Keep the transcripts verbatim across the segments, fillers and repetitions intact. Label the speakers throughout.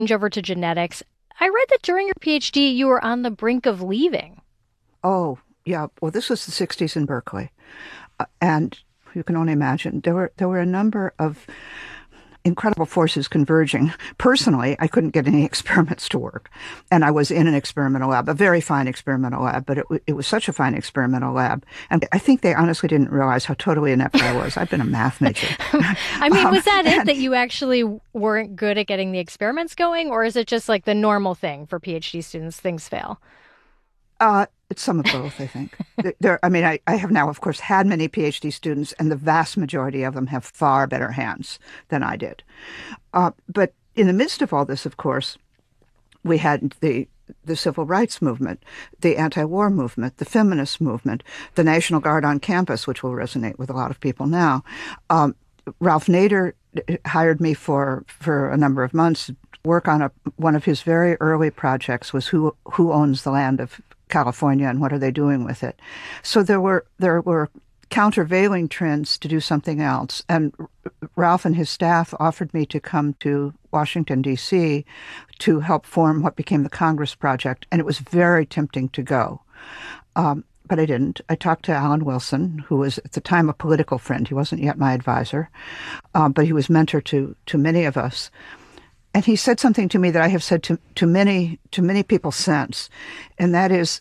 Speaker 1: over to genetics. I read that during your PhD, you were on the brink of leaving.
Speaker 2: Oh, yeah. Well, this was the sixties in Berkeley. Uh, and you can only imagine, there were there were a number of incredible forces converging. Personally, I couldn't get any experiments to work. And I was in an experimental lab, a very fine experimental lab, but it, it was such a fine experimental lab. And I think they honestly didn't realize how totally inept I was. I've been a math major.
Speaker 1: I mean,
Speaker 2: um,
Speaker 1: was that it,
Speaker 2: and,
Speaker 1: that you actually weren't good at getting the experiments going? Or is it just like the normal thing for PhD students, things fail?
Speaker 2: Uh, it's some of both, I think. There, I mean, I, I have now, of course, had many PhD students, and the vast majority of them have far better hands than I did. Uh, but in the midst of all this, of course, we had the the civil rights movement, the anti-war movement, the feminist movement, the National Guard on campus, which will resonate with a lot of people now. Um, Ralph Nader hired me for, for a number of months to work on a, one of his very early projects was who who owns the land of California and what are they doing with it. So there were there were countervailing trends to do something else. And Ralph and his staff offered me to come to Washington, D C to help form what became the Congress Project. And it was very tempting to go. Um, but I didn't. I talked to Alan Wilson, who was at the time a political friend. He wasn't yet my advisor, um, but he was mentor to to many of us. And he said something to me that I have said to, to many to many people since, and that is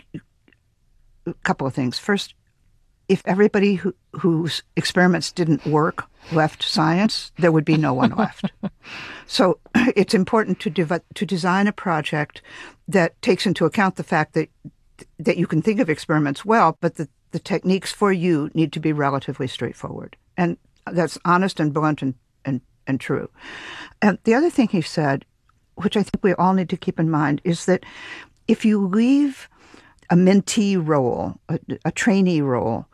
Speaker 2: a couple of things. First, if everybody who, whose experiments didn't work left science, there would be no one left. So it's important to dev- to design a project that takes into account the fact that that you can think of experiments well, but the, the techniques for you need to be relatively straightforward. And that's honest and blunt and, and and true. And the other thing he said, which I think we all need to keep in mind, is that if you leave a mentee role, a, a trainee role,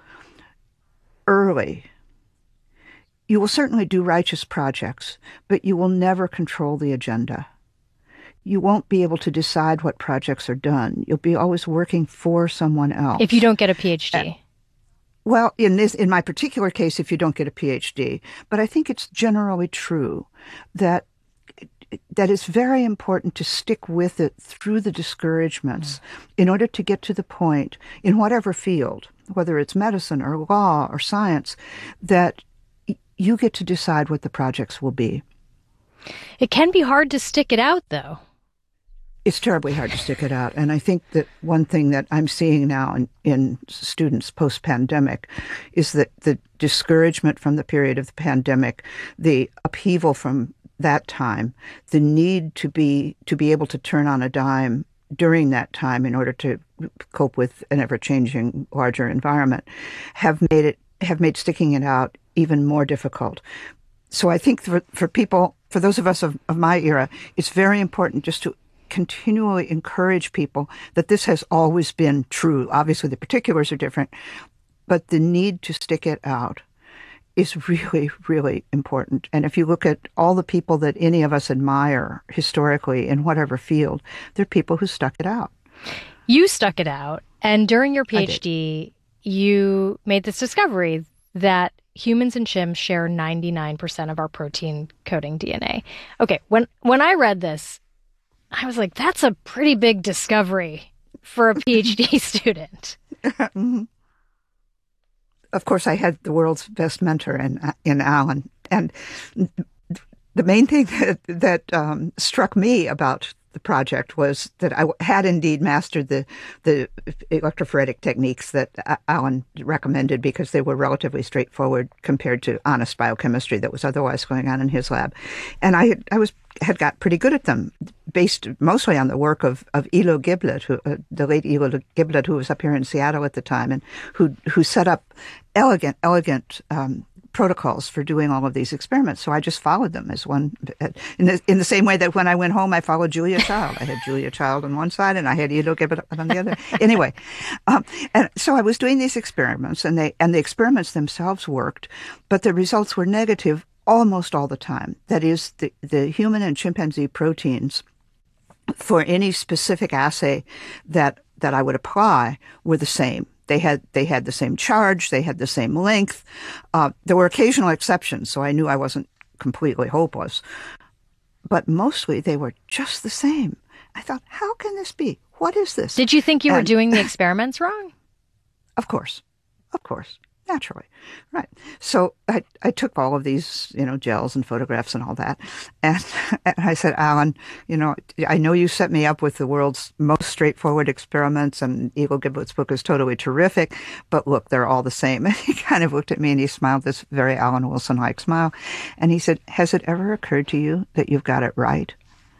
Speaker 2: early, you will certainly do righteous projects, but you will never control the agenda. You won't be able to decide what projects are done. You'll be always working for someone else.
Speaker 1: If you don't get a PhD.
Speaker 2: And, Well, in this, in my particular case, if you don't get a PhD, but I think it's generally true that that it's very important to stick with it through the discouragements mm. in order to get to the point in whatever field, whether it's medicine or law or science, that y- you get to decide what the projects will be.
Speaker 1: It can be hard to stick it out, though.
Speaker 2: It's terribly hard to stick it out. And I think that one thing that I'm seeing now in, in students post-pandemic is that the discouragement from the period of the pandemic, the upheaval from that time, the need to be to be able to turn on a dime during that time in order to cope with an ever-changing larger environment, have made it have made sticking it out even more difficult. So I think for, for people, for those of us of, of my era, it's very important just to continually encourage people that this has always been true. Obviously, the particulars are different, but the need to stick it out is really, really important. And if you look at all the people that any of us admire historically in whatever field, they're people who stuck it out.
Speaker 1: You stuck it out. And during your PhD, you made this discovery that humans and chimps share ninety-nine percent of our protein coding D N A. Okay, when when I read this, I was like, that's a pretty big discovery for a PhD student.
Speaker 2: Mm-hmm. Of course, I had the world's best mentor in, in Alan. And the main thing that, that um, struck me about the project was that I had indeed mastered the, the electrophoretic techniques that Alan recommended because they were relatively straightforward compared to honest biochemistry that was otherwise going on in his lab. And I had, I was had got pretty good at them, based mostly on the work of, of Elo Giblet, who, uh, the late Elo Giblet, who was up here in Seattle at the time, and who who set up elegant, elegant um, protocols for doing all of these experiments. So I just followed them as one, in the, in the same way that when I went home, I followed Julia Child. I had Julia Child on one side and I had Elo Giblet on the other. Anyway, um, and so I was doing these experiments, and they and the experiments themselves worked, but the results were negative almost all the time. That is, the, the human and chimpanzee proteins for any specific assay that that I would apply were the same. They had they had the same charge, they had the same length. Uh, there were occasional exceptions, so I knew I wasn't completely hopeless. but mostly they were just the same. I thought, how can this be? What is this?
Speaker 1: Did you think you
Speaker 2: and,
Speaker 1: were doing the experiments wrong?
Speaker 2: Of course. Of course. Naturally. Right. So I, I took all of these, you know, gels and photographs and all that. And, and I said, Alan, you know, I know you set me up with the world's most straightforward experiments, and Eagle Giblet's book is totally terrific, but look, they're all the same. And he kind of looked at me and he smiled this very Alan Wilson-like smile. And he said, has it ever occurred to you that you've got it right?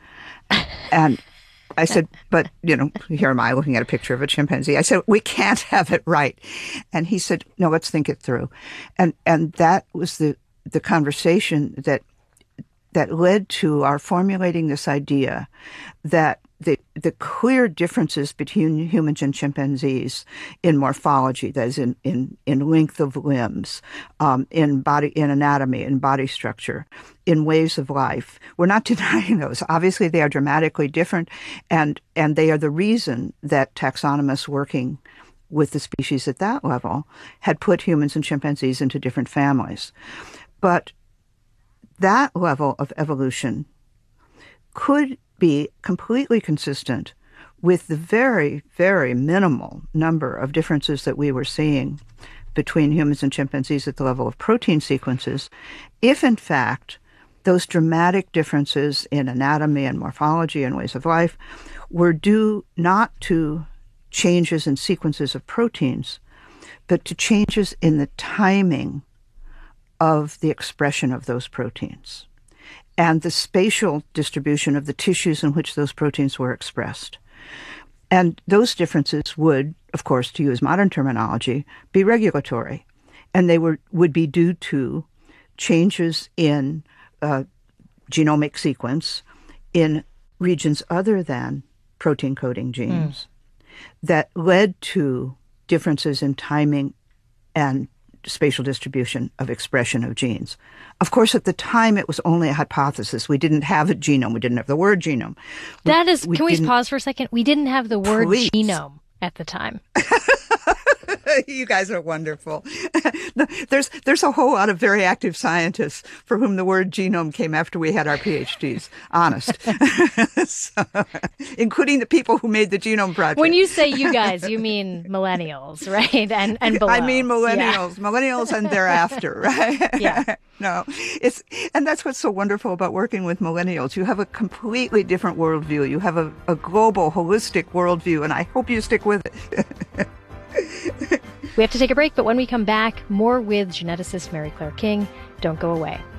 Speaker 2: And I said, but, you know, here am I looking at a picture of a chimpanzee. I said, we can't have it right. And he said, no, let's think it through. And and that was the, the conversation that that led to our formulating this idea that the the clear differences between humans and chimpanzees in morphology, that is in, in, in length of limbs, um, in body, in anatomy, in body structure, in ways of life. We're not denying those. Obviously, they are dramatically different, and and they are the reason that taxonomists working with the species at that level had put humans and chimpanzees into different families. But that level of evolution could be completely consistent with the very, very minimal number of differences that we were seeing between humans and chimpanzees at the level of protein sequences, if in fact those dramatic differences in anatomy and morphology and ways of life were due not to changes in sequences of proteins, but to changes in the timing of the expression of those proteins and the spatial distribution of the tissues in which those proteins were expressed. And those differences would, of course, to use modern terminology, be regulatory. And they were would be due to changes in uh, genomic sequence in regions other than protein-coding genes mm. that led to differences in timing and spatial distribution of expression of genes. Of course, at the time, it was only a hypothesis. We didn't have a genome. We didn't have the word genome. We,
Speaker 1: that is,
Speaker 2: we
Speaker 1: can we pause for a second? We didn't have the word
Speaker 2: Please.
Speaker 1: genome at the time.
Speaker 2: You guys are wonderful. There's there's a whole lot of very active scientists for whom the word genome came after we had our PhDs. Honest, so, including the people who made the Genome Project.
Speaker 1: When you say you guys, you mean millennials, right? And and below.
Speaker 2: I mean millennials, yeah. millennials and thereafter, right?
Speaker 1: Yeah.
Speaker 2: No, it's and that's what's so wonderful about working with millennials. You have a completely different worldview. You have a, a global, holistic worldview, and I hope you stick with it.
Speaker 1: We have to take a break, but when we come back, more with geneticist Mary Claire King. Don't go away.